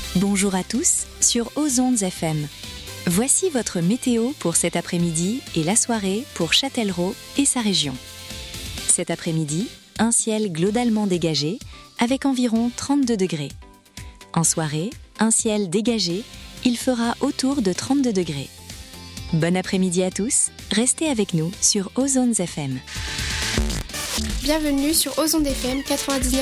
Bonjour à tous sur Ozondes FM. Voici votre météo pour cet après-midi et la soirée pour Châtellerault et sa région. Cet après-midi, un ciel globalement dégagé avec environ 32 degrés. En soirée, un ciel dégagé, il fera autour de 32 degrés. Bon après-midi à tous, restez avec nous sur Ozondes FM. Bienvenue sur Ozondes FM 99.